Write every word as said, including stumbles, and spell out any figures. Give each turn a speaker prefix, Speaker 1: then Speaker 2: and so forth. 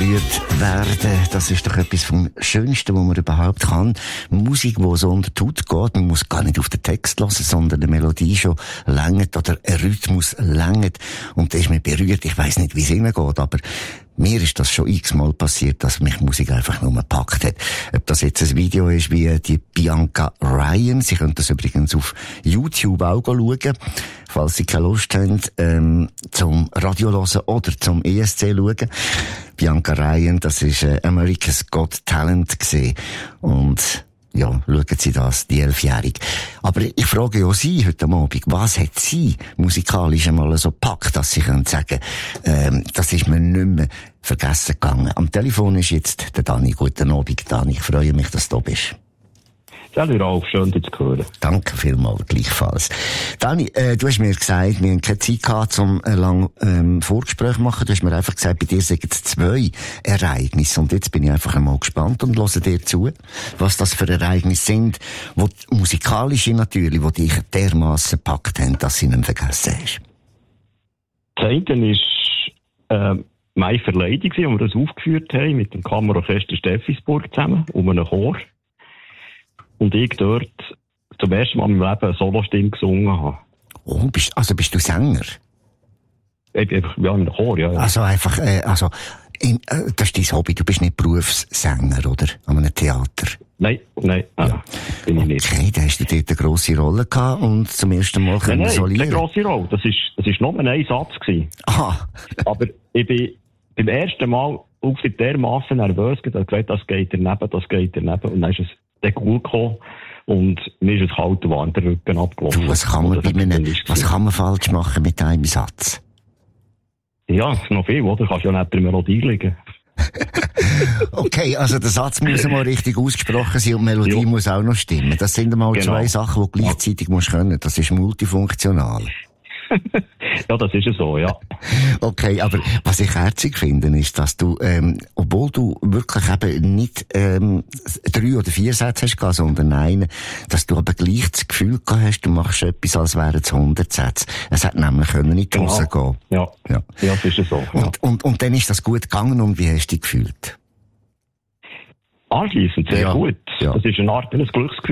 Speaker 1: berührt werden, das ist doch etwas vom Schönsten, was man überhaupt kann. Musik, die so unter die Haut geht, man muss gar nicht auf den Text hören, sondern eine Melodie schon längert oder ein Rhythmus längert und da ist man berührt. Ich weiss nicht, wie es ihnen geht, aber mir ist das schon x-mal passiert, dass mich Musik einfach nur gepackt hat. Ob das jetzt ein Video ist wie die Bianca Ryan, Sie können das übrigens auf YouTube auch schauen, falls Sie keine Lust haben, ähm, zum Radio hören oder zum E S C schauen. Bianca Ryan, das ist äh, America's Got Talent gewesen. Und ja, schauen Sie das, die Elfjährige. Aber ich frage ja Sie heute Abend, was hat Sie musikalisch einmal so gepackt, dass Sie können sagen, ähm, das ist mir nicht mehr vergessen gegangen. Am Telefon ist jetzt der Dani. Guten Abend, Dani. Ich freue mich, dass du da bist.
Speaker 2: Salut Ralf, schön, dich zu hören.
Speaker 1: Danke vielmals, gleichfalls. Dani, äh, du hast mir gesagt, wir haben keine Zeit gehabt, um ein langes ähm, Vorgespräch zu machen. Du hast mir einfach gesagt, bei dir sind es zwei Ereignisse. Und jetzt bin ich einfach einmal gespannt und höre dir zu, was das für Ereignisse sind, wo musikalische natürlich, die dich dermassen gepackt haben, dass sie nicht vergessen hast.
Speaker 2: Das eine war äh, meine Verleidung, wo wir das aufgeführt haben, mit dem Kammerorchester Steffisburg zusammen, um einen Chor. Und ich dort zum ersten Mal in meinem Leben eine Solostimme gesungen habe.
Speaker 1: Oh, bist, also bist du Sänger?
Speaker 2: Ich, ich, ja, in einem Chor, ja.
Speaker 1: Also einfach, äh, also, in, äh, das ist dein Hobby, du bist nicht Berufssänger, oder? An einem Theater?
Speaker 2: Nein, nein, ja. ah, bin ich nicht.
Speaker 1: Okay, da hast du dort eine grosse Rolle gehabt und zum ersten Mal können
Speaker 2: nein, nein,
Speaker 1: solieren.
Speaker 2: Nein, eine grosse Rolle. Das ist, das ist nur ein Satz gewesen.
Speaker 1: Aha.
Speaker 2: Aber ich bin beim ersten Mal auf dermassen nervös gewesen, dass ich gesagt, das geht daneben, das geht daneben. Und dann ist es dann gut gekommen. Und mir ist es kalt und warm der Rücken abgelaufen.
Speaker 1: Du, was kann man, bei einem, was kann man falsch machen mit einem Satz?
Speaker 2: Ja, noch viel, oder? Du kannst ja nicht in der Melodie liegen.
Speaker 1: Okay, also der Satz muss mal richtig ausgesprochen sein und die Melodie ja. muss auch noch stimmen. Das sind einmal genau. zwei Sachen, die du gleichzeitig ja. musst können. Das ist multifunktional.
Speaker 2: Ja, das ist ja so, ja.
Speaker 1: Okay, aber was ich herzig finde, ist, dass du, ähm, obwohl du wirklich eben nicht ähm, drei oder vier Sätze hast gehabt, sondern einen, dass du aber gleich das Gefühl gehabt hast, du machst etwas, als wären es hundert Sätze. Es hat nämlich können in die Hose gehen.
Speaker 2: Ja, ja, ja, das ist ja so. Ja.
Speaker 1: Und, und, und dann ist das gut gegangen und wie hast du dich gefühlt?
Speaker 2: Anschliessend sehr
Speaker 1: ja.
Speaker 2: gut.
Speaker 1: Ja.
Speaker 2: Das ist eine Art ein Glücksgefühl.